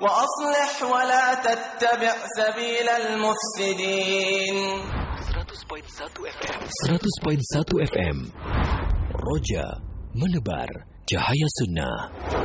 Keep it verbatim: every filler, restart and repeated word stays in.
وأصلح ولا تتبع سبيل المفسدين. seratus perpuluhan satu F M seratus perpuluhan satu F M Roja menebar cahaya sunnah.